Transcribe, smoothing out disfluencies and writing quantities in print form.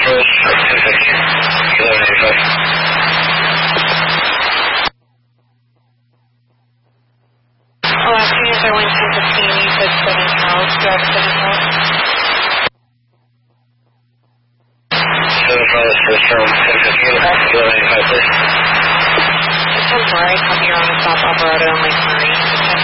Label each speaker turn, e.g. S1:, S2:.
S1: Controls, 215, 1185.
S2: Alaska Unit Airlines 1015, you said 7 Charles. Do you have 7 Charles?
S1: 7 Charles, first from 1015, 1185, please.
S2: I'm sorry, copy, you're on a South Alvarado and Lake Marie.